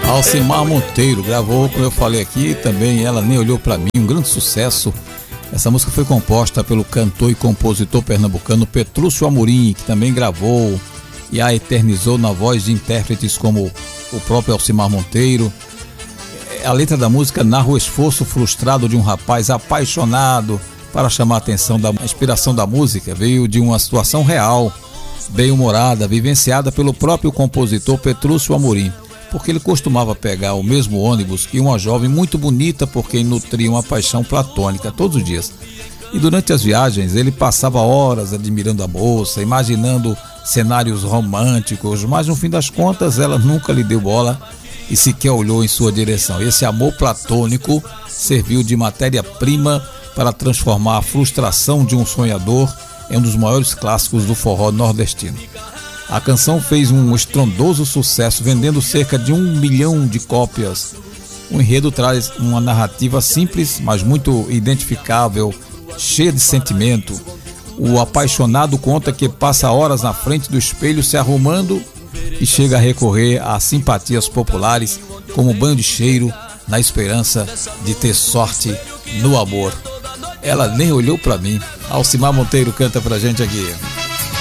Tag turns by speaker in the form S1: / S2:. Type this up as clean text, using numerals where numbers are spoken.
S1: Alcimar Monteiro gravou, como eu falei aqui, também Ela Nem Olhou Pra Mim, um grande sucesso. Essa música foi composta pelo cantor e compositor pernambucano Petrúcio Amorim, que também gravou e a eternizou na voz de intérpretes como o próprio Alcimar Monteiro. A letra da música narra o esforço frustrado de um rapaz apaixonado. Para chamar a atenção, a inspiração da música veio de uma situação real, bem-humorada, vivenciada pelo próprio compositor Petrúcio Amorim, porque ele costumava pegar o mesmo ônibus que uma jovem muito bonita por quem nutria uma paixão platônica todos os dias. E durante as viagens ele passava horas admirando a moça, imaginando cenários românticos, mas no fim das contas ela nunca lhe deu bola e sequer olhou em sua direção. Esse amor platônico serviu de matéria-prima para transformar a frustração de um sonhador em um dos maiores clássicos do forró nordestino. A canção fez um estrondoso sucesso, vendendo cerca de 1 milhão de cópias. O enredo traz uma narrativa simples, mas muito identificável, cheia de sentimento. O apaixonado conta que passa horas na frente do espelho se arrumando e chega a recorrer a simpatias populares como banho de cheiro, na esperança de ter sorte no amor. Ela Nem Olhou Pra Mim. Alcimar Monteiro canta pra gente aqui.